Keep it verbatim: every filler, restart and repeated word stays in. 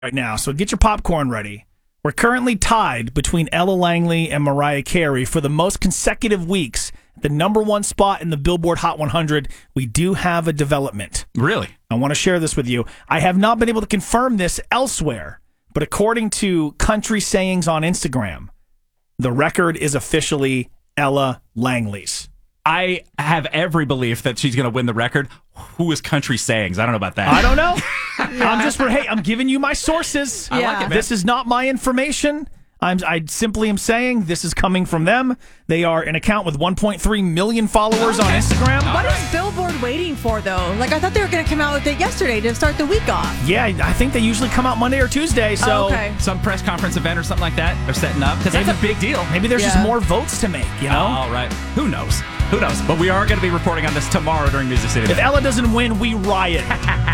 right now, so get your popcorn ready. We're currently tied between Ella Langley and Mariah Carey for the most consecutive weeks. The number one spot in the Billboard Hot one hundred. We do have a development. Really? I want to share this with you. I have not been able to confirm this elsewhere, but according to Country Sayings on Instagram, the record is officially Ella Langley's. I have every belief that she's going to win the record. Who is Country Sayings? I don't know about that. I don't know. yeah. I'm just, hey, I'm giving you my sources. I like it, man. This is not my information. I'm, I simply am saying this is coming from them. They are an account with one point three million followers on Instagram. What is Billboard waiting for, though? Like, I thought they were going to come out with it yesterday to start the week off. Yeah, I think they usually come out Monday or Tuesday. So Oh, okay. Some press conference event or something like that they're setting up because that's a big deal. maybe there's Yeah. just more votes to make, you know? All right. Who knows? Who knows? But we are going to be reporting on this tomorrow during Music City. If Ella doesn't win, we riot.